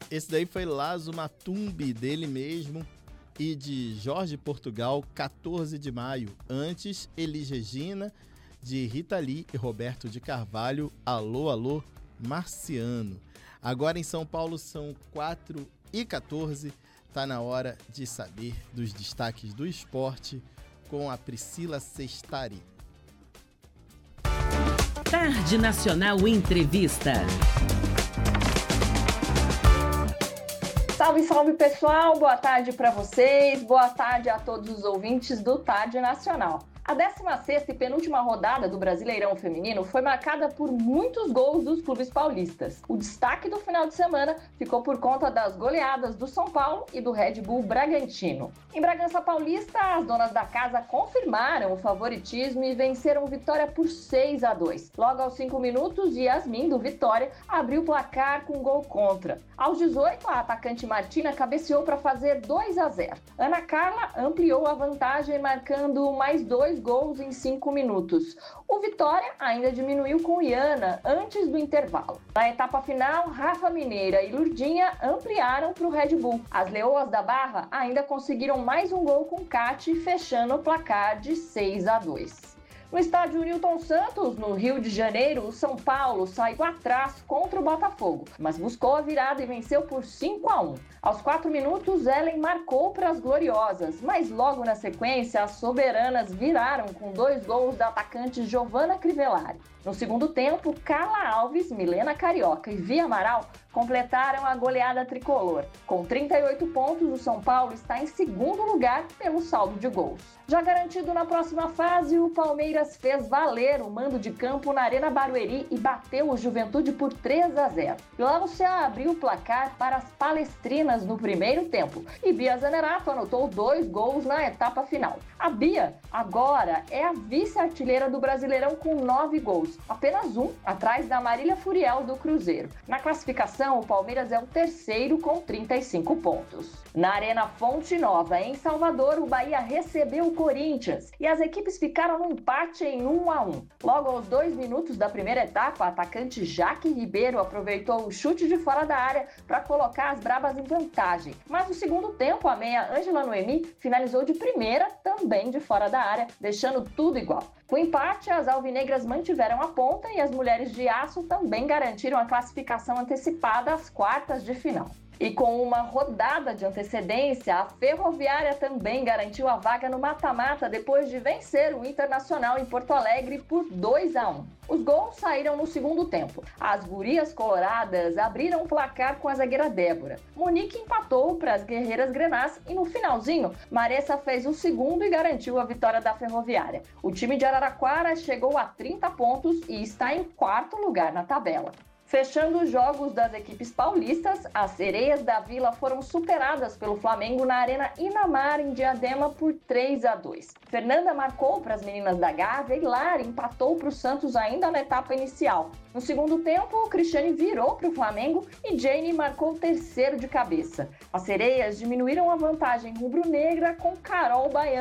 Esse daí foi Lazo Matumbi, dele mesmo, e de Jorge Portugal, 14 de maio. Antes, Elis Regina, de Rita Lee e Roberto de Carvalho, Alô, Alô, Marciano. Agora em São Paulo são 4h14, tá na hora de saber dos destaques do esporte com a Priscila Sestari. Tarde Nacional Entrevista. Salve, salve pessoal, boa tarde para vocês, boa tarde a todos os ouvintes do Tarde Nacional. A 16ª e penúltima rodada do Brasileirão Feminino foi marcada por muitos gols dos clubes paulistas. O destaque do final de semana ficou por conta das goleadas do São Paulo e do Red Bull Bragantino. Em Bragança Paulista, as donas da casa confirmaram o favoritismo e venceram Vitória por 6-2. Logo aos 5 minutos, Yasmin, do Vitória, abriu o placar com gol contra. Aos 18, a atacante Martina cabeceou para fazer 2-0. Ana Carla ampliou a vantagem, marcando mais 2 gols em 5 minutos. O Vitória ainda diminuiu com Iana antes do intervalo. Na etapa final, Rafa Mineira e Lurdinha ampliaram para o Red Bull. As Leoas da Barra ainda conseguiram mais um gol com Cate, fechando o placar de 6-2. No estádio Newton Santos, no Rio de Janeiro, o São Paulo saiu atrás contra o Botafogo, mas buscou a virada e venceu por 5-1. Aos 4 minutos, Ellen marcou para as Gloriosas, mas logo na sequência, as soberanas viraram com 2 gols da atacante Giovanna Crivellari. No segundo tempo, Carla Alves, Milena Carioca e Via Amaral completaram a goleada tricolor. Com 38 pontos, o São Paulo está em segundo lugar pelo saldo de gols. Já garantido na próxima fase, o Palmeiras fez valer o mando de campo na Arena Barueri e bateu o Juventude por 3-0. Glaucia abriu o placar para as palestrinas no primeiro tempo e Bia Zanerato anotou 2 gols na etapa final. A Bia agora é a vice-artilheira do Brasileirão com 9 gols, apenas um atrás da Marília Furiel do Cruzeiro. Na classificação, o Palmeiras é o terceiro com 35 pontos. Na Arena Fonte Nova, em Salvador, o Bahia recebeu o Corinthians e as equipes ficaram no empate em 1-1. Logo aos 2 minutos da primeira etapa, a atacante Jaque Ribeiro aproveitou o chute de fora da área para colocar as Brabas em vantagem. Mas no segundo tempo, a meia Ângela Noemi finalizou de primeira, também de fora da área, deixando tudo igual. Com o empate, as alvinegras mantiveram a ponta e as mulheres de aço também garantiram a classificação antecipada às quartas de final. E com uma rodada de antecedência, a Ferroviária também garantiu a vaga no mata-mata depois de vencer o Internacional em Porto Alegre por 2-1. Os gols saíram no segundo tempo. As gurias coloradas abriram o placar com a zagueira Débora. Monique empatou para as guerreiras grenás e no finalzinho, Maressa fez o segundo e garantiu a vitória da Ferroviária. O time de Araraquara chegou a 30 pontos e está em 4º lugar na tabela. Fechando os jogos das equipes paulistas, as Sereias da Vila foram superadas pelo Flamengo na Arena Inamar, em Diadema, por 3-2. Fernanda marcou para as meninas da Gávea e Lara empatou para o Santos ainda na etapa inicial. No segundo tempo, Cristiane virou para o Flamengo e Jane marcou o terceiro de cabeça. As Sereias diminuíram a vantagem rubro-negra com Carol Baiano